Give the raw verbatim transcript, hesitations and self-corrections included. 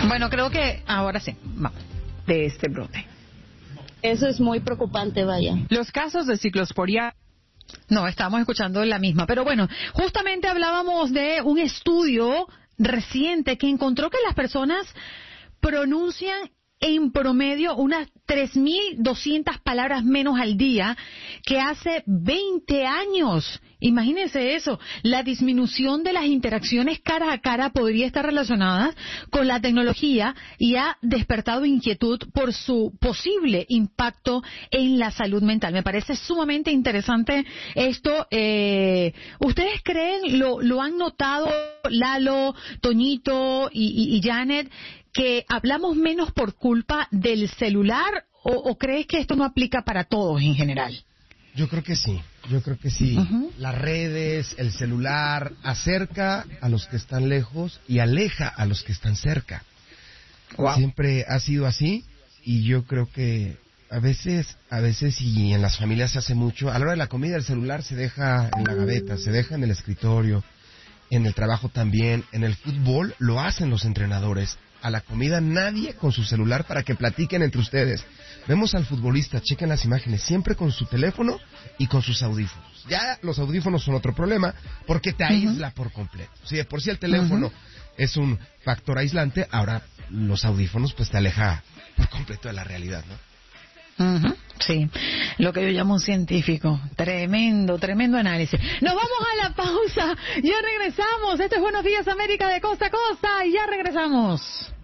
Bueno, creo que ahora sí, vamos, de este brote. Eso es muy preocupante, vaya. Los casos de ciclosporia... No, estamos escuchando la misma. Pero bueno, justamente hablábamos de un estudio reciente que encontró que las personas pronuncian en promedio unas tres mil doscientas palabras menos al día que hace veinte años. Imagínense eso. La disminución de las interacciones cara a cara podría estar relacionada con la tecnología y ha despertado inquietud por su posible impacto en la salud mental. Me parece sumamente interesante esto. Eh, ¿Ustedes creen, lo, lo han notado, Lalo, Toñito y, y, y Janet, que hablamos menos por culpa del celular o, o crees que esto no aplica para todos en general? Yo creo que sí, yo creo que sí. Uh-huh. Las redes, el celular, acerca a los que están lejos y aleja a los que están cerca. Wow. Siempre ha sido así y yo creo que a veces, a veces y en las familias se hace mucho, a la hora de la comida el celular se deja en la gaveta, se deja en el escritorio, en el trabajo también, en el fútbol lo hacen los entrenadores. A la comida nadie con su celular para que platiquen entre ustedes. Vemos al futbolista, chequen las imágenes, siempre con su teléfono y con sus audífonos. Ya los audífonos son otro problema porque te aísla uh-huh. por completo. Si de por sí el teléfono uh-huh. es un factor aislante, ahora los audífonos pues te aleja por completo de la realidad, ¿no? Uh-huh. Sí, lo que yo llamo un científico. Tremendo, tremendo análisis. Nos vamos a la pausa, ya regresamos. Esto es Buenos Días América de Costa a Costa y ya regresamos.